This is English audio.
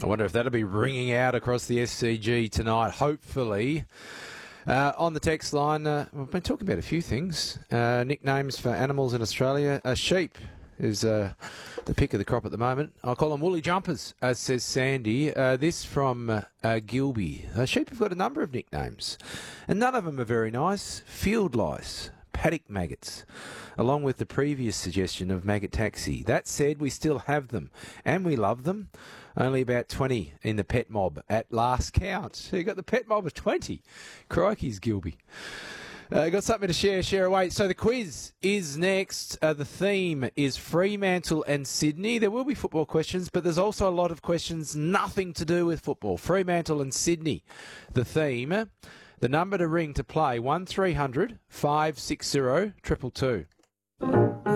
I wonder if that'll be ringing out across the SCG tonight, hopefully. On the text line, we've been talking about a few things. Nicknames for animals in Australia. Sheep is the pick of the crop at the moment. I'll call them woolly jumpers, as says Sandy. This from Gilby. Sheep have got a number of nicknames, and none of them are very nice. Field lice, paddock maggots, along with the previous suggestion of maggot taxi. That said, we still have them, and we love them. Only about 20 in the pet mob at last count. So you got the pet mob of 20. Crikey's, Gilby. Got something to share away. So the quiz is next. The theme is Fremantle and Sydney. There will be football questions, but there's also a lot of questions nothing to do with football. Fremantle and Sydney, the theme. The number to ring to play, 1300 560 222.